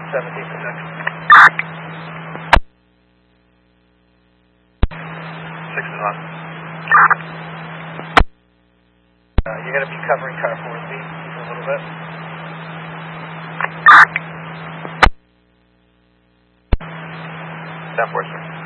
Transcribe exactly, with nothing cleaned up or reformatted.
seventeen percent. Six is on. Uh, you're going to be covering car four Z for a little bit. Down four, sir.